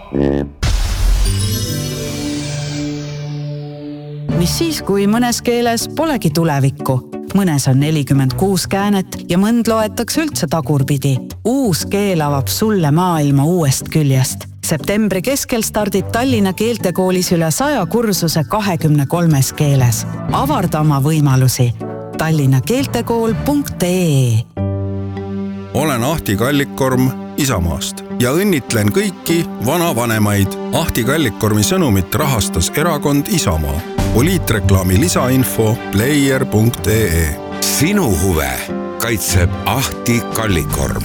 Mis siis, kui mõnes keeles polegi tulevikku? Mõnes on 46 käänet ja mõnd loetakse üldse tagurpidi. Uus keel avab sulle maailma uuest küljest. Septembri keskel stardib Tallinna keeltekoolis üle 100 kursuse 23 keeles. Avarda oma võimalusi. tallinnakeeltekool.ee. Olen Ahti Kallikkorm Isamaast ja õnnitlen kõiki vanavanemaid. Ahti Kallikkormi sõnumit rahastas erakond Isamaa. Poliitreklaami lisainfo player.ee. Sinu huve kaitseb Ahti Kallikkorm.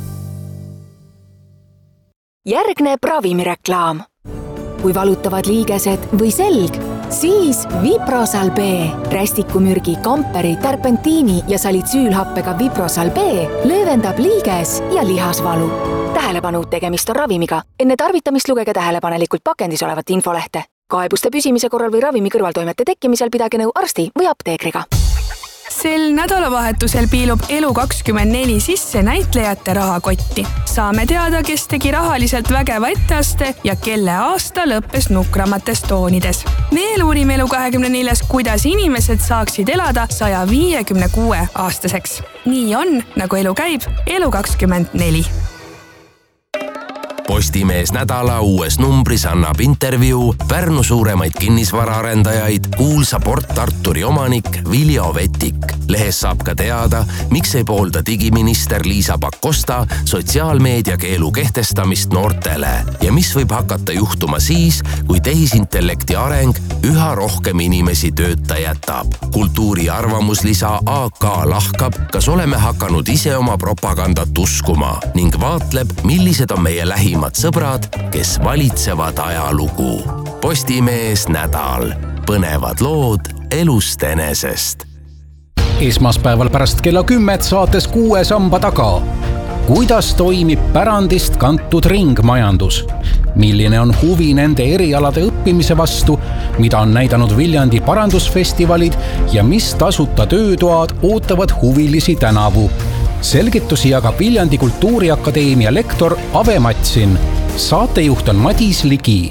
Järgneb ravimireklaam. Kui valutavad liigesed või selg, siis Viprosal B. Rästikumürgi, kamperi, terpentiini ja salitsüülhappega Viprosal B löövendab liiges ja lihasvalu. Tähelepanu, tegemist on ravimiga. Enne tarvitamist lugege tähelepanelikult pakendis olevat infolehte. Kaebuste püsimise korral või ravimi kõrvaltoimete tekkimisel pidage nõu arsti või apteekriga. Sel nädalavahetusel piilub Elu24 sisse näitlejate rahakotti. Saame teada, kes tegi rahaliselt vägeva etteaste ja kelle aasta lõppes nukramates toonides. Veel uurime Elu24, kuidas inimesed saaksid elada 156 aastaseks. Nii on, nagu elu käib, Elu24. Postimees nädala uues numbris annab intervjuu Pärnu suuremaid kinnisvaraarendajaid, kuulsa Port Arturi omanik Viljo Vetik. Lehes saab ka teada, miks ei poolda digiminister Liisa Pakosta sotsiaalmeedia keelu kehtestamist noortele ja mis võib hakata juhtuma siis, kui tehisintellekti areng üha rohkem inimesi tööta jätab. Kultuuri arvamuslisa AK lahkab, kas oleme hakanud ise oma propagandat uskuma ning vaatleb, millised on meie lähimad sõbrad, kes valitsevad ajalugu. Postimees nädal. Põnevad lood elust enesest. Esmaspäeval pärast kella 10 saates 6 samba taga. Kuidas toimib pärandist kantud ringmajandus? Milline on huvi nende erialade õppimise vastu, mida on näidanud Viljandi parandusfestivalid ja mis tasuta töötoad ootavad huvilisi tänavu? Selgitusi jagab Viljandi Kultuuriakadeemia lektor Ave Matsin. Saatejuht on Madis Ligi.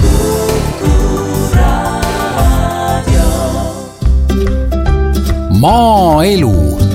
Maaelu.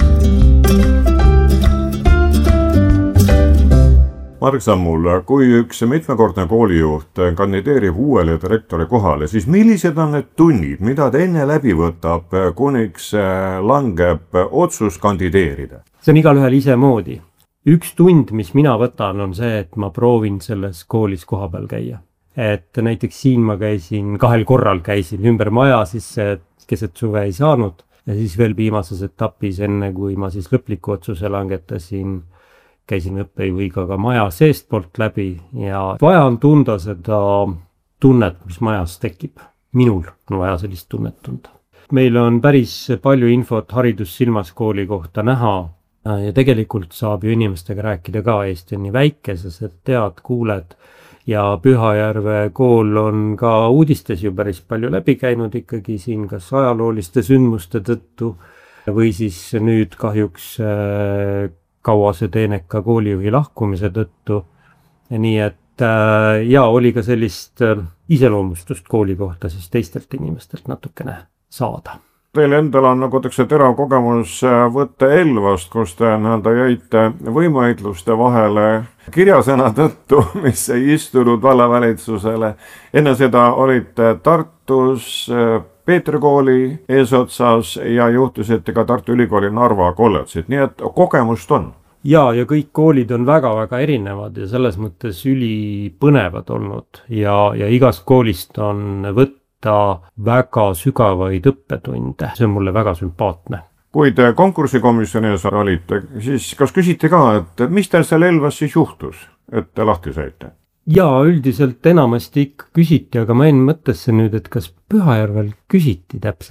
Mark Sammul, kui üks mitmekordne koolijuht kandideerib uuele direktori kohale, siis millised on need tunnid, mida ta enne läbi võtab, kuniks langeb otsus kandideerida? See on igalühel ise moodi. Üks tund, mis mina võtan, on see, et ma proovin selles koolis kohapeal käia. Et näiteks siin ma käisin, 2 korral käisin ümber maja, siis keset suve ei saanud. Ja siis veel viimases etapis, enne kui ma siis lõpliku otsuse langetasin, käisin õppejuhiga ka maja seest poolt läbi ja vaja on tunda seda tunnet, mis majas tekib. Minul on vaja sellist tunnet tunda. Meil on päris palju infot haridussilmas kooli kohta näha ja tegelikult saab ju inimestega rääkida ka. Eesti on nii väike, sa tead, kuuled ja Pühajärve kool on ka uudistes ju päris palju läbi käinud ikkagi siin kas ajalooliste sündmuste tõttu või siis nüüd kahjuks kauase teeneka koolijuhi lahkumise tõttu. Nii et ja oli ka sellist iseloomustust kooli kohta siis teistelt inimestelt natukene saada. Teil endal on nagu terav kogemus võtta Elvast, kus te jäite võimuõitluste vahele kirjasõna tõttu, mis ei istunud vallavalitsusele. Enne seda olite Tartus Peetri kooli eesotsas ja juhtusite ka Tartu Ülikooli Narva kolledžit, nii et kogemust on. Ja kõik koolid on väga-väga erinevad ja selles mõttes ülipõnevad olnud ja igast koolist on võtta väga sügavaid õppetunde. See on mulle väga sümpaatne. Kui te konkursikomisjonis olite, siis kas küsite ka, et mis teil seal Elvas siis juhtus, et te lahti saite? Jaa, üldiselt enamasti ikka küsiti, aga ma enne mõttesse nüüd, et kas Pühajärvel küsiti täpselt.